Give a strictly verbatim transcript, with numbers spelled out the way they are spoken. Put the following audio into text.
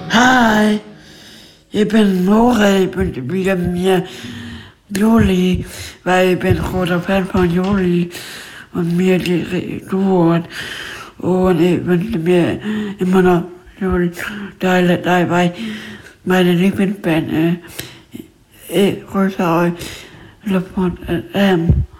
Hi, ich bin Nora, ich bin wieder mir Juli, weil ich bin großer Fan von Juli und mir die Duo und ich wünsche mir immer noch Juli Teile dabei, meine Lieblingsband ist. Ich grüße euch, Lupon M.